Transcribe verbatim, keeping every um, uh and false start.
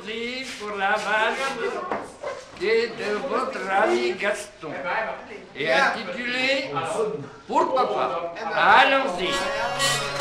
allons-y pour la valse de, de votre ami Gaston. Et intitulé Pour papa. Allons-y.